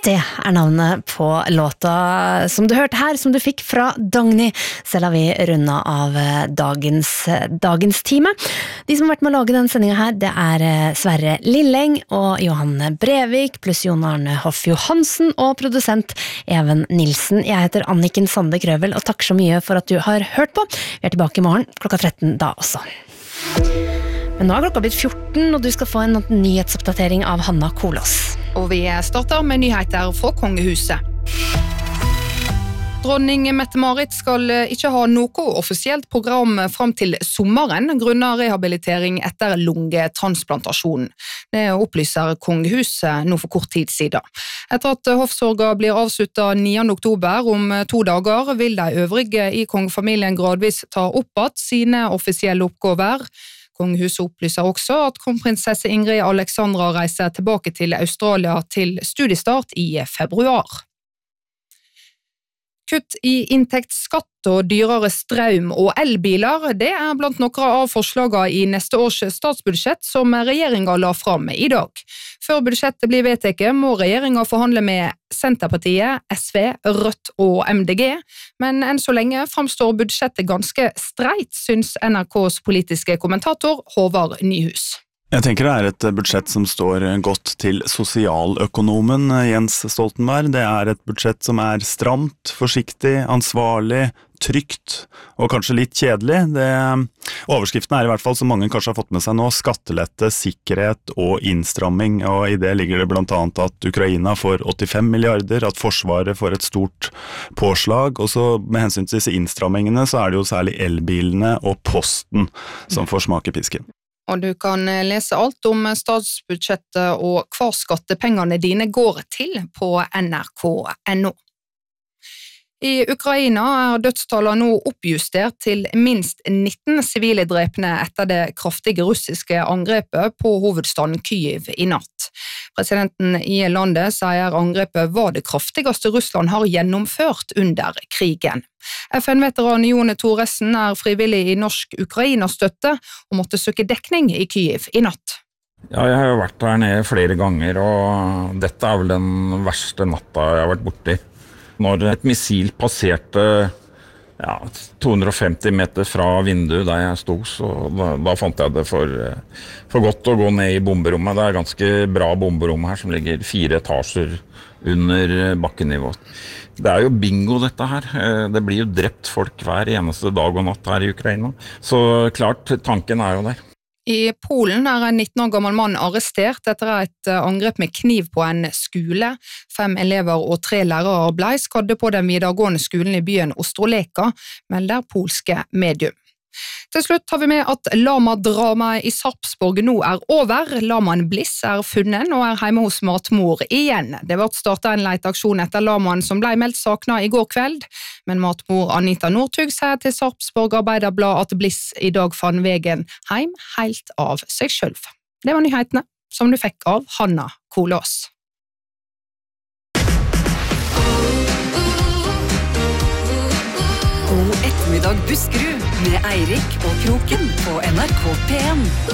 Det navnet på låta som du hørte her, som du fikk fra Dagny. Selv har vi rundet av dagens time. De som har vært med å lage denne sendingen her, det Sverre Lilleng og Johanne Brevik, pluss Jon Arne Hoff Johansen og produsent Even Nilsen. Jeg heter Anniken Sande Krøvel, og takk så mye for at du har hørt på. Vi tilbake i morgen klokka 13 da også. Men nå klokka blitt 14, og du skal få en nyhetsoppdatering av Hanna Kolås. Og vi starter med nyheter fra kongehuset. Dronning Mette-Marit skal ikke ha noe offisielt program frem til sommeren, grunnet rehabilitering etter lungetransplantasjon. Det opplyser kongehuset nå for kort tid siden. Etter at hoffsorga blir avsluttet 9. oktober om 2 dager, vil de øvrige i kongefamilien gradvis ta opp at sine offisielle oppgaver. Kongehuset opplyser også at kronprinsesse Ingrid Alexandra reiser tilbake til Australia til studiestart i februar. Kutt i inntektsskatt og dyrere strøm og elbiler, det blant noen av forslagene i neste års statsbudsjett som regjeringen la fram i dag. Før budsjettet blir vedtatt, må regjeringen forhandle med Senterpartiet, SV, Rødt og MDG, men enn så lenge framstår budsjettet ganske streit, syns NRKs politiske kommentator Håvard Nyhus. Jeg tenker det et budsjett som står godt til sosialøkonomen Jens Stoltenberg. Det et budsjett som stramt, forsiktig, ansvarlig, trygt og kanskje litt kjedelig. Overskriften i hvert fall, som mange kanskje har fått med seg nå, skattelette, sikkerhet og innstramming. Og i det ligger det blant annet at Ukraina får 85 milliarder, at Forsvaret får et stort påslag. Og så med hensyn til disse innstrammingene så det jo særlig elbilene og posten som får smake pisken. Og du kan lese alt om statsbudsjettet og hva skattepengene dine går til på nrk.no. I Ukraina dødstallene nå oppjustert til minst 19 sivile drepne etter det kraftige russiske angrepet på hovedstaden Kyiv i natt. Presidenten i landet sier angrepet var det kraftigste Russland har gjennomført under krigen. FN-veteran Jone Thoresen frivillig i norsk Ukraina-støtte og måtte søke dekning i Kyiv i natt. Ja, jeg har jo vært der nede flere ganger, og dette vel den verste natta jeg har vært borti. Når et missil passerte 250 meter fra vinduet der jeg stod, så da fant jeg det for godt å gå ned i bomberommet. Det ganske bra bomberom her, som ligger 4 etasjer under bakkenivå. Det jo bingo dette her. Det blir jo drept folk hver eneste dag og natt her i Ukraina. Så klart, tanken jo der. I Polen en 19 år gammel mann arrestert etter et angrep med kniv på en skole. 5 elever og 3 lærere ble skadde på den videregående skolen i byen Ostroleka, melder polske medium. Til slutt har vi med at lamadramaet i Sarpsborg nå over. Lamaen Bliss funnet og hjemme hos matmor igjen. Det ble startet en leteaksjon etter lamaen som ble meldt savnet i går kveld, men matmor Anita Northug sier til Sarpsborg Arbeiderblad at Bliss i dag fant veien hjem helt av seg selv. Det var nyhetene som du fikk av Hanna Kolås. God ettermiddag Buskerud med Eirik og Kroken på NRK P1.